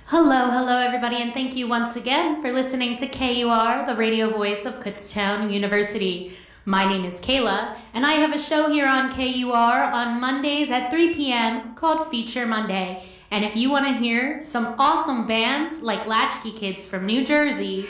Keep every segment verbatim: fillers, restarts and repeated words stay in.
Hello, hello, everybody, and thank you once again for listening to K U R, the radio voice of Kutztown University. My name is Kayla, and I have a show here on K U R on Mondays at three p.m. called Feature Monday. And if you want to hear some awesome bands like Latchkey Kids from New Jersey,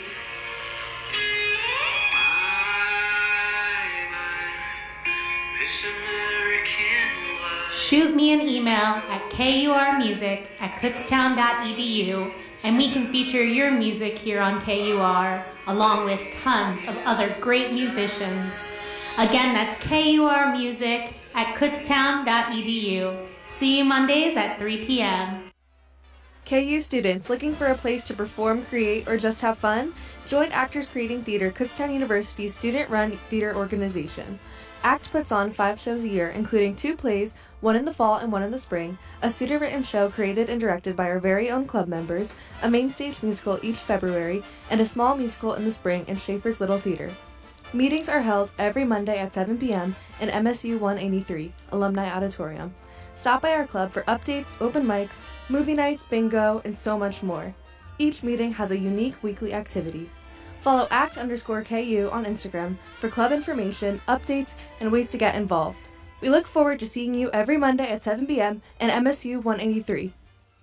shoot me an email at kurmusic at kutztown dot e d u, and we can feature your music here on K U R, along with tons of other great musicians. Again, that's kurmusic at kutztown dot e d u. See you Mondays at three p.m. K U students looking for a place to perform, create, or just have fun? Join Actors Creating Theater, Kutztown University's student-run theater organization. ACT puts on five shows a year, including two plays, one in the fall and one in the spring, a student-written show created and directed by our very own club members, a main stage musical each February, and a small musical in the spring in Schaefer's Little Theater. Meetings are held every Monday at seven p.m. in M S U one eighty-three, Alumni Auditorium. Stop by our club for updates, open mics, movie nights, bingo, and so much more. Each meeting has a unique weekly activity. Follow act underscore KU on Instagram for club information, updates, and ways to get involved. We look forward to seeing you every Monday at seven p.m. in M S U one eighty-three.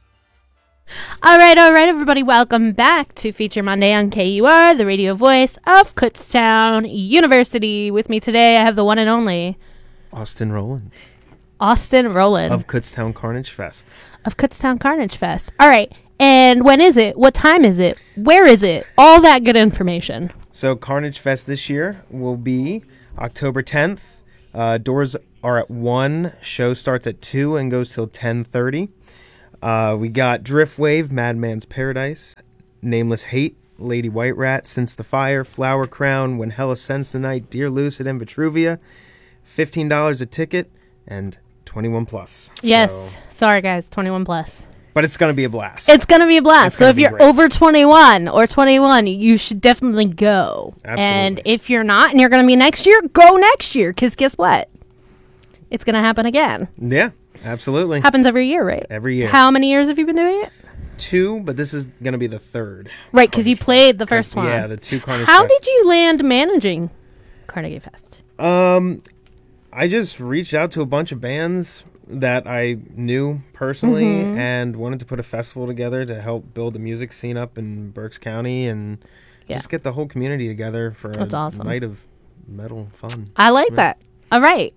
All right, all right, everybody. Welcome back to Feature Monday on K U R, the radio voice of Kutztown University. With me today, I have the one and only Austin Rowland. Austin Rowland. Of Kutztown Carnage Fest. Of Kutztown Carnage Fest. All right. And when is it? What time is it? Where is it? All that good information. So Carnage Fest this year will be October tenth. Uh, doors are at one. Show starts at two and goes till ten thirty. Uh, we got Driftwave, Madman's Paradise, Nameless Hate, Lady White Rat, Since the Fire, Flower Crown, When Hell Ascends Tonight, Dear Lucid, and Vitruvia. fifteen dollars a ticket and twenty-one plus. Yes. So, sorry, guys. twenty-one plus. But it's going to be a blast. It's going to be a blast. It's so if you're great. over twenty-one or twenty-one, you should definitely go. Absolutely. And if you're not and you're going to be next year, go next year. Because guess what? It's going to happen again. Yeah, absolutely. Happens every year, right? Every year. How many years have you been doing it? Two, but this is going to be the third. Right, because you played the first one. Yeah, the two Carnage How Fest. did you land managing Carnegie Fest? Um, I just reached out to a bunch of bands that I knew personally mm-hmm. and wanted to put a festival together to help build the music scene up in Berks County and yeah. just get the whole community together for That's a awesome. night of metal fun. I like yeah. that. All right.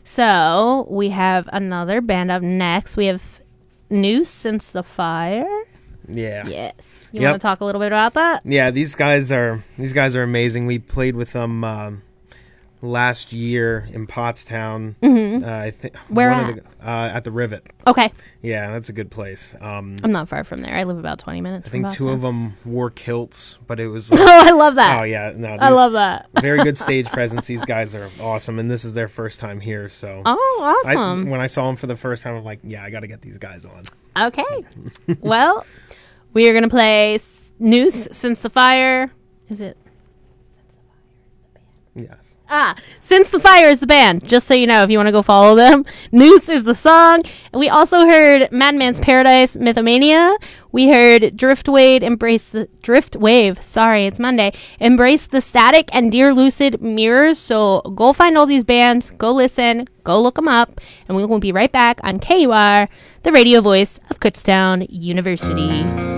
So we have another band up next. We have Noose Since the Fire. Yeah. Yes. You yep. want to talk a little bit about that? Yeah, these guys are these guys are amazing. We played with them uh, last year in Pottstown. Mm-hmm. Uh, I think where one at? Of the, uh, at the Rivet. Okay. Yeah, that's a good place. Um, I'm not far from there. I live about twenty minutes. I think from two Pottstown. of them wore kilts, but it was. Like, oh, I love that. Oh yeah, no, I love that. Very good stage presence. These guys are awesome, and this is their first time here. So. Oh, awesome! I, when I saw them for the first time, I'm like, yeah, I got to get these guys on. Okay. Well, we are gonna play Noose Since the Fire. Is it? Since the Fire is the band. Yes. Ah, Since the Fire is the band. Just so you know, if you want to go follow them. Noose is the song. And we also heard Madman's Paradise, Mythomania. We heard Driftwave, Embrace the Driftwave. Sorry, it's Monday. Embrace the Static and Dear Lucid Mirrors. So go find all these bands. Go listen. Go look them up. And we will be right back on K U R, the radio voice of Kutztown University.